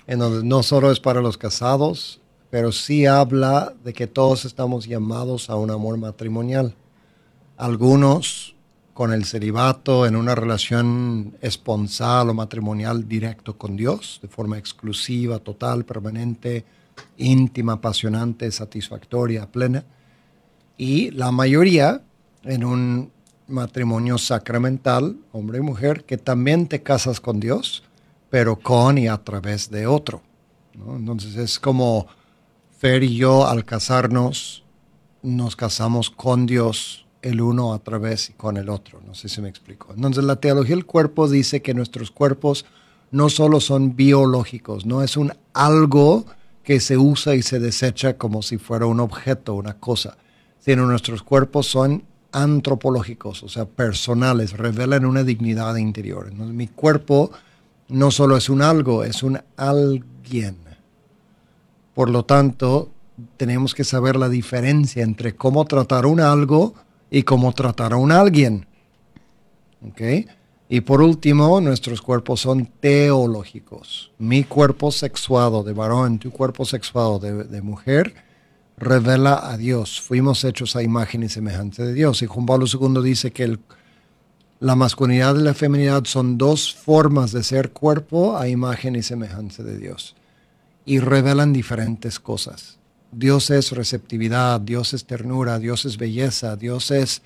en donde no solo es para los casados, pero sí habla de que todos estamos llamados a un amor matrimonial. Algunos con el celibato en una relación esponsal o matrimonial directo con Dios, de forma exclusiva, total, permanente, íntima, apasionante, satisfactoria, plena. Y la mayoría en un matrimonio sacramental, hombre y mujer, que también te casas con Dios, pero con y a través de otro, ¿no? Entonces es como Fer y yo al casarnos nos casamos con Dios el uno a través y con el otro. No sé si me explico. Entonces la teología del cuerpo dice que nuestros cuerpos no solo son biológicos, no es un algo que se usa y se desecha como si fuera un objeto, una cosa, sino nuestros cuerpos son antropológicos, o sea, personales, revelan una dignidad interior. Entonces, mi cuerpo no solo es un algo, es un alguien. Por lo tanto, tenemos que saber la diferencia entre cómo tratar un algo y cómo tratar a un alguien. ¿Ok? Y por último, nuestros cuerpos son teológicos. Mi cuerpo sexuado de varón, tu cuerpo sexuado de mujer, revela a Dios. Fuimos hechos a imagen y semejanza de Dios. Y Juan Pablo II dice que la masculinidad y la feminidad son dos formas de ser cuerpo a imagen y semejanza de Dios y revelan diferentes cosas. Dios es receptividad, Dios es ternura, Dios es belleza, Dios es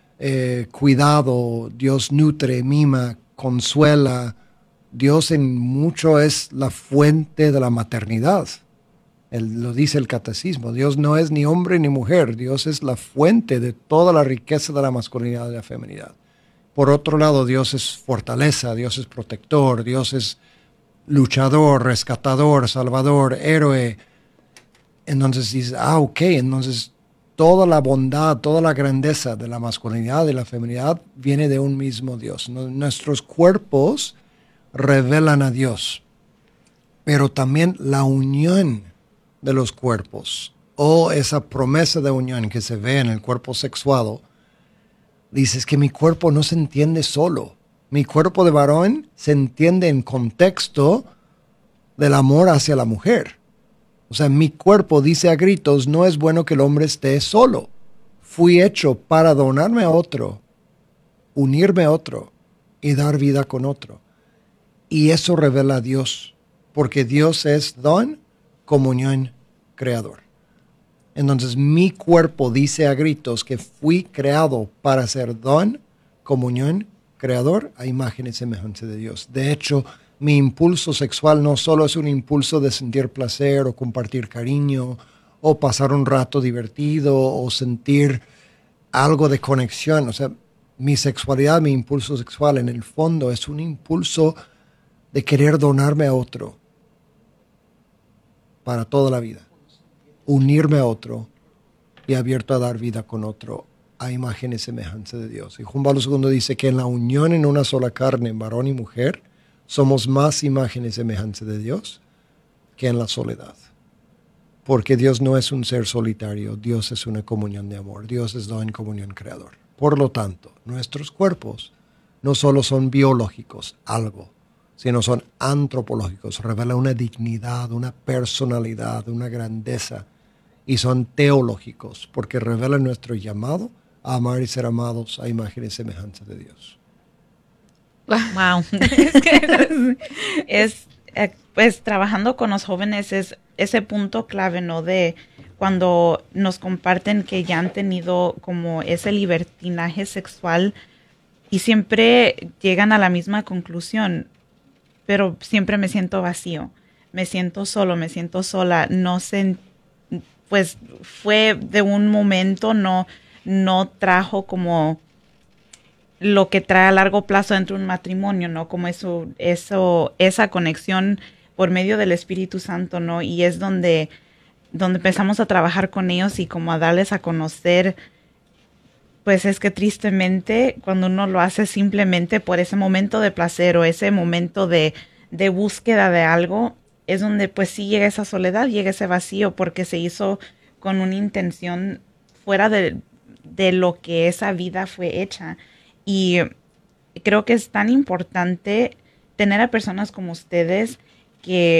cuidado, Dios nutre, mima, consuela. Dios en mucho es la fuente de la maternidad. Lo dice el catecismo. Dios no es ni hombre ni mujer. Dios es la fuente de toda la riqueza de la masculinidad y la feminidad. Por otro lado, Dios es fortaleza, Dios es protector, Dios es luchador, rescatador, salvador, héroe. Entonces dices, ok, entonces toda la bondad, toda la grandeza de la masculinidad y la feminidad viene de un mismo Dios. Nuestros cuerpos revelan a Dios, pero también la unión de los cuerpos o esa promesa de unión que se ve en el cuerpo sexuado, dices que mi cuerpo no se entiende solo. Mi cuerpo de varón se entiende en contexto del amor hacia la mujer. O sea, mi cuerpo dice a gritos, no es bueno que el hombre esté solo. Fui hecho para donarme a otro, unirme a otro y dar vida con otro. Y eso revela a Dios, porque Dios es don, comunión, creador. Entonces mi cuerpo dice a gritos que fui creado para ser don, comunión, creador, a imagen y semejanza de Dios. De hecho, mi impulso sexual no solo es un impulso de sentir placer o compartir cariño o pasar un rato divertido o sentir algo de conexión. O sea, mi sexualidad, mi impulso sexual en el fondo es un impulso de querer donarme a otro para toda la vida, unirme a otro y abierto a dar vida con otro a imagen y semejanza de Dios. Y Juan Pablo II dice que en la unión en una sola carne, varón y mujer, somos más imagen y semejanza de Dios que en la soledad. Porque Dios no es un ser solitario, Dios es una comunión de amor, Dios es don, comunión, creador. Por lo tanto, nuestros cuerpos no solo son biológicos, algo, sino son antropológicos, revelan una dignidad, una personalidad, una grandeza, y son teológicos, porque revelan nuestro llamado a amar y ser amados a imagen y semejanza de Dios. Wow. Es que pues trabajando con los jóvenes es ese punto clave, ¿no? De cuando nos comparten que ya han tenido como ese libertinaje sexual y siempre llegan a la misma conclusión, pero siempre me siento vacío, me siento solo, me siento sola, no sé, pues fue de un momento, no trajo como lo que trae a largo plazo dentro de un matrimonio, ¿no? Como esa conexión por medio del Espíritu Santo, ¿no? Y es donde empezamos a trabajar con ellos y como a darles a conocer, pues es que tristemente cuando uno lo hace simplemente por ese momento de placer o ese momento de búsqueda de algo, es donde pues sí llega esa soledad, llega ese vacío porque se hizo con una intención fuera de lo que esa vida fue hecha. Y creo que es tan importante tener a personas como ustedes que